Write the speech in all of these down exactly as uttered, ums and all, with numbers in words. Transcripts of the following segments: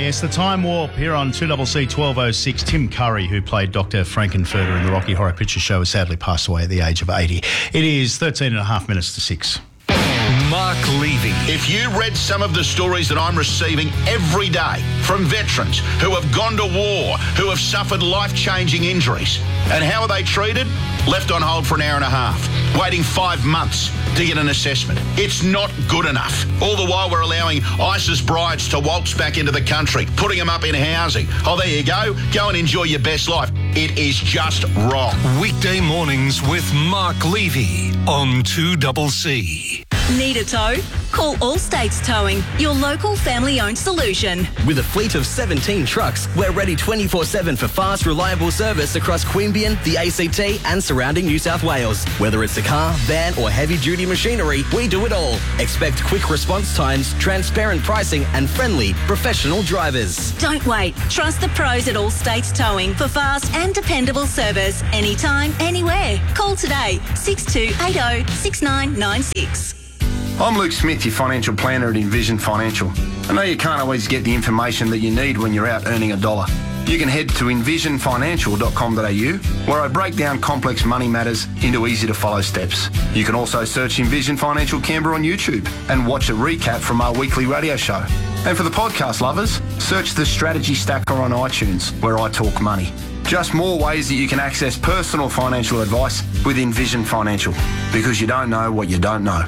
yes, the Time Warp here on two C C twelve oh six. Tim Curry, who played Doctor Frankenfurter in the Rocky Horror Picture Show, has sadly passed away at the age of eighty. It is thirteen and a half minutes to six. Mark Levy. If you read some of the stories that I'm receiving every day from veterans who have gone to war, who have suffered life-changing injuries, and how are they treated? Left on hold for an hour and a half, waiting five months to get an assessment. It's not good enough. All the while we're allowing ISIS brides to waltz back into the country, putting them up in housing. Oh, there you go. Go and enjoy your best life. It is just wrong. Weekday mornings with Mark Levy on two C C. Need a tow? Call All States Towing, your local family-owned solution. With a fleet of seventeen trucks, we're ready twenty-four seven for fast, reliable service across Queanbeyan, the A C T and surrounding New South Wales. Whether it's a car, van or heavy-duty machinery, we do it all. Expect quick response times, transparent pricing and friendly, professional drivers. Don't wait. Trust the pros at All States Towing for fast and dependable service anytime, anywhere. Call today, six two eight oh, six nine nine six. I'm Luke Smith, your financial planner at Envision Financial. I know you can't always get the information that you need when you're out earning a dollar. You can head to envision financial dot com dot a u, where I break down complex money matters into easy-to-follow steps. You can also search Envision Financial Canberra on YouTube and watch a recap from our weekly radio show. And for the podcast lovers, search the Strategy Stacker on iTunes, where I talk money. Just more ways that you can access personal financial advice with Envision Financial, because you don't know what you don't know.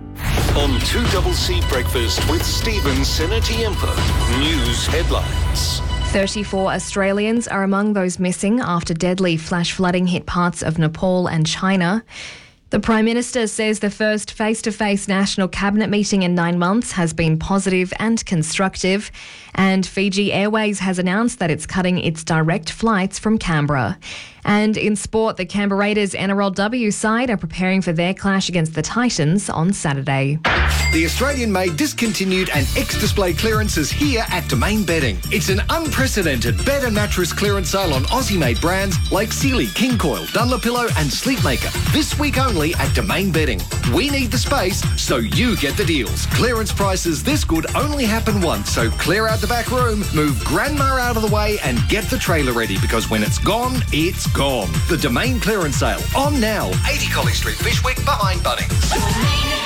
On two C C Breakfast with Stephen Senatiempo. News headlines. thirty-four Australians are among those missing after deadly flash flooding hit parts of Nepal and China. The Prime Minister says the first face-to-face National Cabinet meeting in nine months has been positive and constructive, and Fiji Airways has announced that it's cutting its direct flights from Canberra. And in sport, the Canberra Raiders N R L W side are preparing for their clash against the Titans on Saturday. The Australian-made discontinued and ex-display clearance is here at Domain Bedding. It's an unprecedented bed and mattress clearance sale on Aussie-made brands like Sealy, King Coil, Dunlopillow and Sleepmaker. This week only at Domain Bedding. We need the space, so you get the deals. Clearance prices this good only happen once, so clear out the back room, move Grandma out of the way and get the trailer ready, because when it's gone, it's gone. The Domain clearance sale on now. eighty Colley Street, Fishwick, behind Bunnings.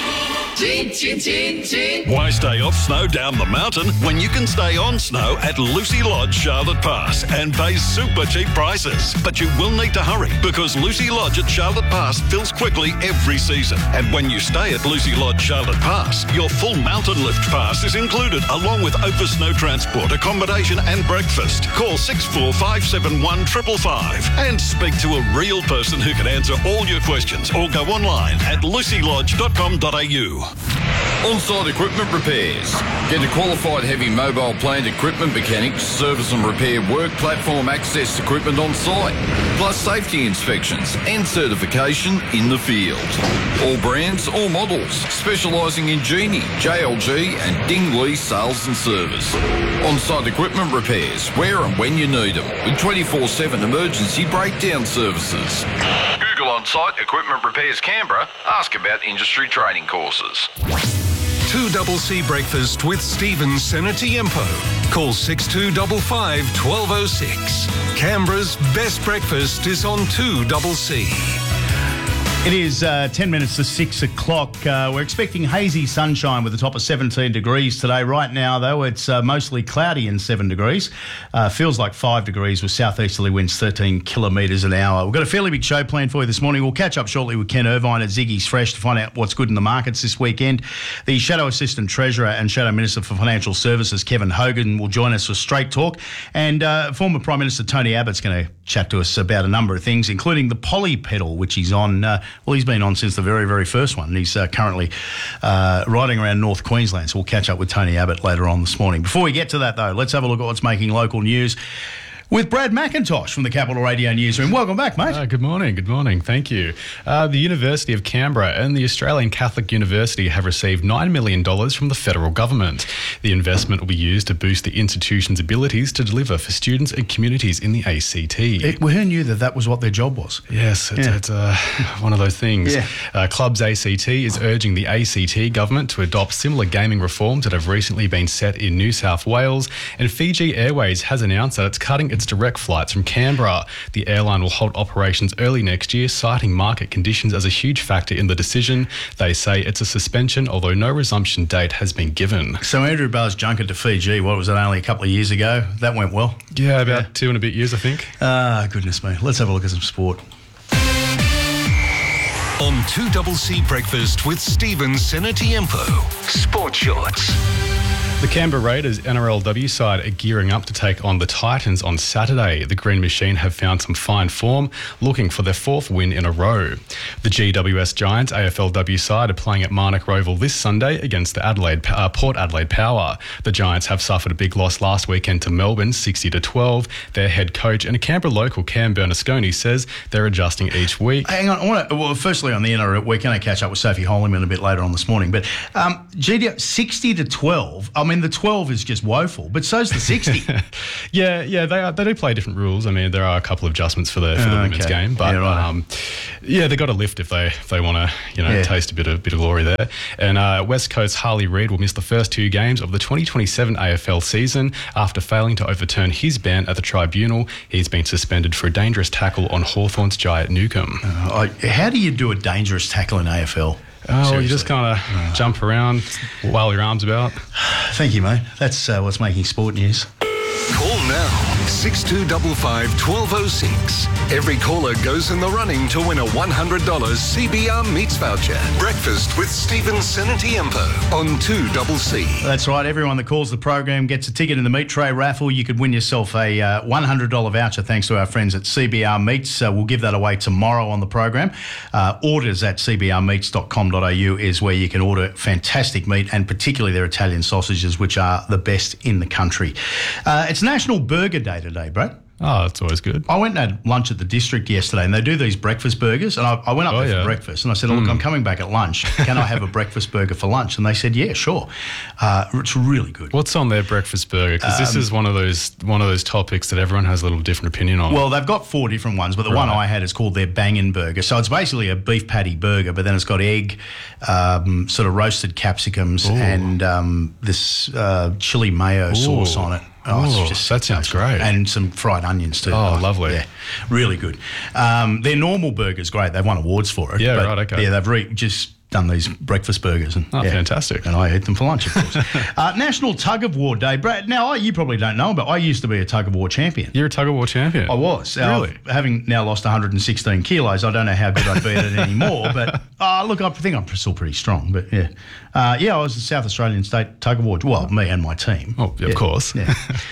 Why stay off snow down the mountain when you can stay on snow at Lucy Lodge Charlotte Pass and pay super cheap prices? But you will need to hurry, because Lucy Lodge at Charlotte Pass fills quickly every season. And when you stay at Lucy Lodge Charlotte Pass, your full mountain lift pass is included, along with over snow transport, accommodation and breakfast. Call six four five seven one five five five and speak to a real person who can answer all your questions, or go online at lucy lodge dot com dot a u. On-site equipment repairs. Get a qualified heavy mobile plant equipment mechanic to service and repair work platform access equipment on site, plus safety inspections and certification in the field. All brands, all models, specialising in Genie, J L G and Dingley sales and service. On-site equipment repairs, where and when you need them, with twenty-four seven emergency breakdown services. Google On-Site Equipment Repairs Canberra. Ask about industry training courses. two C C Breakfast with Stephen Senatiempo. Call six two five five, one two oh six. Canberra's best breakfast is on two C C. It is uh, ten minutes to six o'clock. Uh, we're expecting hazy sunshine with a top of seventeen degrees today. Right now, though, it's uh, mostly cloudy and seven degrees. Uh, feels like five degrees with southeasterly winds thirteen kilometres an hour. We've got a fairly big show planned for you this morning. We'll catch up shortly with Ken Irvine at Ziggy's Fresh to find out what's good in the markets this weekend. The Shadow Assistant Treasurer and Shadow Minister for Financial Services, Kevin Hogan, will join us for Straight Talk. And uh, former Prime Minister Tony Abbott's going to chat to us about a number of things, including the poly pedal, which he's on. Uh, well, he's been on since the very, very first one. He's uh, currently uh, riding around North Queensland, so we'll catch up with Tony Abbott later on this morning. Before we get to that, though, let's have a look at what's making local news. With Brad McIntosh from the Capital Radio Newsroom. Welcome back, mate. Uh, good morning, good morning. Thank you. Uh, the University of Canberra and the Australian Catholic University have received nine million dollars from the federal government. The investment will be used to boost the institution's abilities to deliver for students and communities in the A C T. It, well, who knew that that was what their job was? Yes, it's, Yeah. it's uh, one of those things. Yeah. Uh, Clubs A C T is urging the A C T government to adopt similar gaming reforms that have recently been set in New South Wales, and Fiji Airways has announced that it's cutting its direct flights from Canberra. The airline will halt operations early next year, citing market conditions as a huge factor in the decision. They say it's a suspension, although no resumption date has been given. So Andrew Barr's junket to Fiji, what was it, only a couple of years ago? That went well. Yeah, about two and a bit years, I think. Ah, goodness me. Let's have a look at some sport. On two C Breakfast with Stephen Senatiempo. Sport Shorts. The Canberra Raiders N R L W side are gearing up to take on the Titans on Saturday. The Green Machine have found some fine form, looking for their fourth win in a row. The G W S Giants A F L W side are playing at Marnock Roval this Sunday against the Adelaide uh, Port Adelaide Power. The Giants have suffered a big loss last weekend to Melbourne, sixty to twelve. Their head coach and a Canberra local, Cam Bernasconi, says they're adjusting each week. Hang on. I want to, well, firstly, on the N R L, we're going to catch up with Sophie Holyman a bit later on this morning. But um, G D sixty to twelve. I mean, the twelve is just woeful, but so's the sixty. yeah, yeah, they are, they do play different rules. I mean, there are a couple of adjustments for the for the Oh, women's okay. game, but Yeah, right. um, yeah, they got a lift if they if they want to, you know, Yeah. taste a bit of bit of glory there. And uh, West Coast Harley Reid will miss the first two games of the twenty twenty-seven A F L season after failing to overturn his ban at the tribunal. He's been suspended for a dangerous tackle on Hawthorns Jai at Newcombe. Uh, I- how do you do a dangerous tackle in A F L? Oh, you just Seriously. kind of jump around, while your arms about. Thank you, mate. That's uh, what's making sport news. Call now, six two five five, one two zero six. Every caller goes in the running to win a one hundred dollars C B R Meats voucher. Breakfast with Stephen Senatiempo on two C C. That's right. Everyone that calls the program gets a ticket in the meat tray raffle. You could win yourself a uh, one hundred dollars voucher thanks to our friends at C B R Meats. Uh, we'll give that away tomorrow on the program. Uh, orders at c b r meats dot com dot a u is where you can order fantastic meat, and particularly their Italian sausages, which are the best in the country. Uh, it's National Burger Day today, Brad. Oh, that's always good. I went and had lunch at the district yesterday, and they do these breakfast burgers. And I, I went up Oh, there yeah. for breakfast, and I said, "Look, Mm. I'm coming back at lunch. Can I have a breakfast burger for lunch?" And they said, "Yeah, sure." Uh, it's really good. What's on their breakfast burger? Because this Um, is one of those one of those topics that everyone has a little different opinion on. Well, they've got four different ones, but the one Right. I had is called their bangin' burger. So it's basically a beef patty burger, but then it's got egg, um, sort of roasted capsicums, Ooh. and um, this uh, chili mayo sauce Ooh. on it. Oh, it's Ooh, just that sounds great. And some fried onions too. Oh, lovely. Yeah, really good. Um, their normal burger's great. They've won awards for it. Yeah, but, right, okay. Yeah, they've re- just done these breakfast burgers. And, Oh, yeah. fantastic. And I eat them for lunch, of course. uh, National Tug of War Day. Brad, now, I, you probably don't know, but I used to be a tug of war champion. You're a tug of war champion. I was. Uh, Really? having now lost one hundred sixteen kilos, I don't know how good I'd be at it anymore. But uh, look, I think I'm still pretty strong. But yeah, uh, yeah, I was the South Australian State Tug of War. Well, me and my team. Oh, of Yeah, course. Yeah.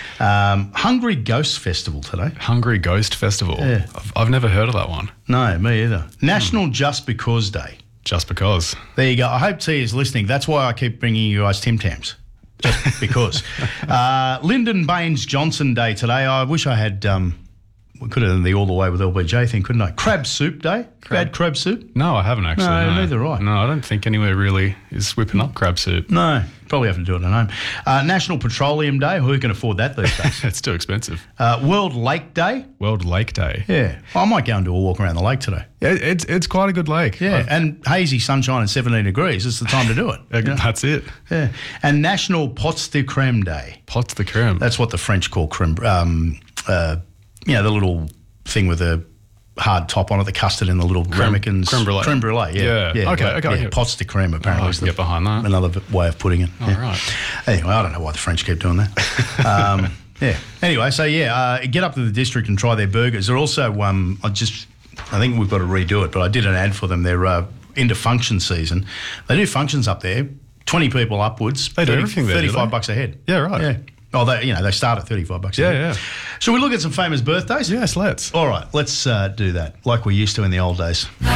um, Hungry Ghost Festival today. Hungry Ghost Festival. Yeah. I've, I've never heard of that one. No, me either. National Just Because Day. Just because. There you go. I hope T is listening. That's why I keep bringing you guys Tim Tams. Just because. uh, Lyndon Baines Johnson Day today. I wish I had. Um, we could have done the All the Way with L B J thing, couldn't I? Crab Soup Day. You had crab soup? No, I haven't actually. No, neither have I. No, I don't think anywhere really is whipping up crab soup. No, probably have to do it at home. Uh, National Petroleum Day. Who can afford that these days? It's too expensive. uh, World Lake Day. World Lake Day. Yeah, I might go and do a walk around the lake today. It, it's it's quite a good lake. Yeah, I've- and hazy sunshine and seventeen degrees. It's the time to do it. Uh, Yeah. That's it. Yeah, and National Pots de Creme Day. Pots de creme. That's what the French call creme. Um, uh, you know, the little thing with the hard top on it, the custard and the little ramekins. creme brulee. Creme brulee, yeah. Yeah. Okay, right, okay, yeah. yeah. Pots de creme, apparently. Oh, I is can get behind that. Another v- way of putting it. All yeah. right. Anyway, I don't know why the French keep doing that. um, yeah. Anyway, so yeah, uh, get up to the district and try their burgers. They're also, um, I just, I think we've got to redo it, but I did an ad for them. They're uh, into function season. They do functions up there, twenty people upwards. They do everything there, do thirty-five they? bucks a head. Yeah, right. Yeah. Oh, they, you know, they start at thirty-five bucks a Yeah, head. yeah. Shall we look at some famous birthdays? Yes, let's. All right, let's uh, do that like we used to in the old days.